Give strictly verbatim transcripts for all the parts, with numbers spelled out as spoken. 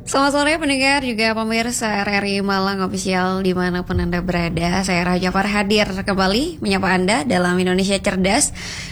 Selamat sore pendengar juga pemirsa R R I Malang Official dimanapun Anda berada. Saya Raja Par hadir kembali menyapa Anda dalam Indonesia Cerdas.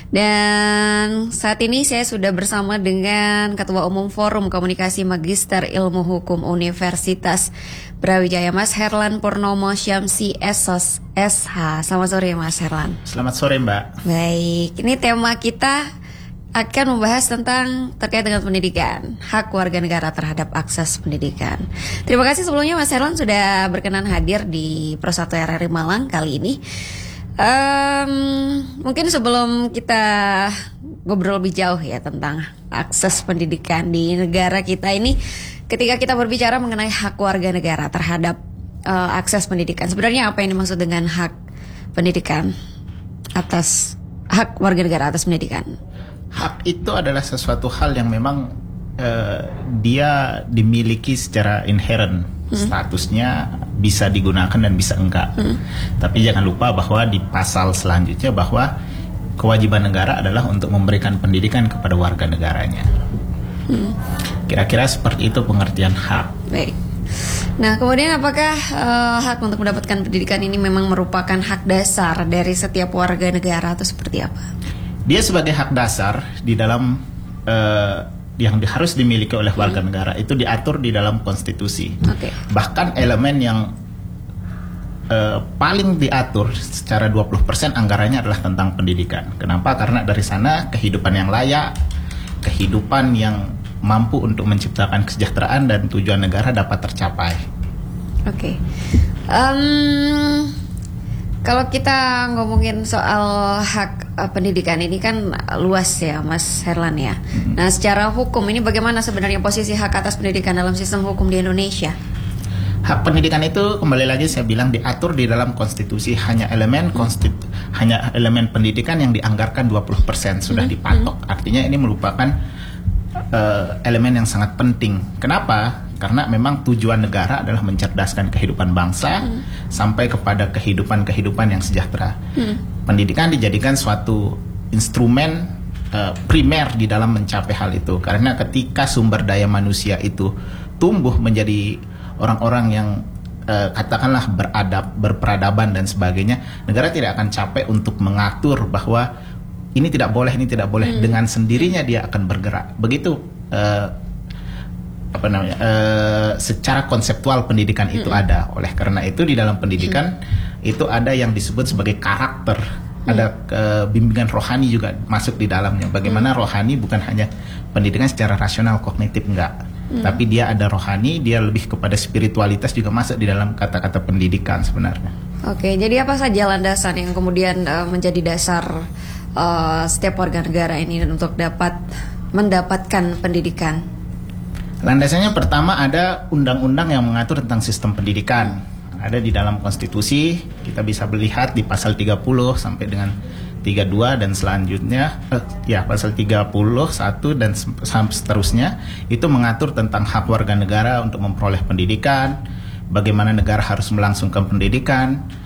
Dan saat ini saya sudah bersama dengan Ketua Umum Forum Komunikasi Magister Ilmu Hukum Universitas Brawijaya, Mas Herlan Purnomo Syamsi S O S S H. Selamat sore Mas Herlan. Selamat sore Mbak. Baik, ini tema kita akan membahas tentang terkait dengan pendidikan, hak warga negara terhadap akses pendidikan. Terima kasih sebelumnya Mas Herlan sudah berkenan hadir di Pro satu R R I Malang kali ini. Um, mungkin sebelum kita ngobrol lebih jauh ya tentang akses pendidikan di negara kita ini, ketika kita berbicara mengenai hak warga negara terhadap uh, akses pendidikan, sebenarnya apa yang dimaksud dengan hak pendidikan atas hak warga negara atas pendidikan? Hak itu adalah sesuatu hal yang memang uh, dia dimiliki secara inherent, hmm. statusnya bisa digunakan dan bisa enggak. Hmm. Tapi jangan lupa bahwa di pasal selanjutnya bahwa kewajiban negara adalah untuk memberikan pendidikan kepada warga negaranya. Hmm. Kira-kira seperti itu pengertian hak. Baik. Nah, kemudian apakah uh, hak untuk mendapatkan pendidikan ini memang merupakan hak dasar dari setiap warga negara atau seperti apa? Dia sebagai hak dasar di dalam uh, yang di, harus dimiliki oleh warga hmm. negara itu diatur di dalam konstitusi. Okay. Bahkan elemen yang uh, paling diatur secara dua puluh persen anggarannya adalah tentang pendidikan. Kenapa? Karena dari sana kehidupan yang layak, kehidupan yang mampu untuk menciptakan kesejahteraan dan tujuan negara dapat tercapai. Oke. Okay. Um... Kalau kita ngomongin soal hak uh, pendidikan ini kan luas ya Mas Herlan ya. Hmm. Nah secara hukum ini bagaimana sebenarnya posisi hak atas pendidikan dalam sistem hukum di Indonesia? Hak pendidikan itu kembali lagi saya bilang diatur di dalam konstitusi, hanya elemen konstitu, hanya elemen pendidikan yang dianggarkan dua puluh persen sudah hmm. dipatok. Artinya ini merupakan uh, elemen yang sangat penting. Kenapa? Karena memang tujuan negara adalah mencerdaskan kehidupan bangsa hmm. sampai kepada kehidupan-kehidupan yang sejahtera. Hmm. Pendidikan dijadikan suatu instrumen uh, primer di dalam mencapai hal itu. Karena ketika sumber daya manusia itu tumbuh menjadi orang-orang yang uh, katakanlah beradab, berperadaban dan sebagainya, negara tidak akan capek untuk mengatur bahwa ini tidak boleh, ini tidak boleh. Hmm. Dengan sendirinya dia akan bergerak. Begitu uh, apa namanya uh, secara konseptual pendidikan itu hmm. ada. Oleh karena itu di dalam pendidikan hmm. itu ada yang disebut sebagai karakter, hmm. ada uh, bimbingan rohani juga masuk di dalamnya. Bagaimana hmm. rohani bukan hanya pendidikan secara rasional kognitif enggak, hmm. tapi dia ada rohani, dia lebih kepada spiritualitas juga masuk di dalam kata-kata pendidikan sebenarnya. Oke, jadi apa saja landasan yang kemudian uh, menjadi dasar uh, setiap warga negara ini untuk dapat mendapatkan pendidikan? Landasannya pertama ada undang-undang yang mengatur tentang sistem pendidikan. Ada di dalam konstitusi, kita bisa melihat di pasal tiga puluh sampai dengan tiga puluh dua dan selanjutnya eh, ya pasal tiga puluh satu dan seterusnya itu mengatur tentang hak warga negara untuk memperoleh pendidikan, bagaimana negara harus melangsungkan pendidikan,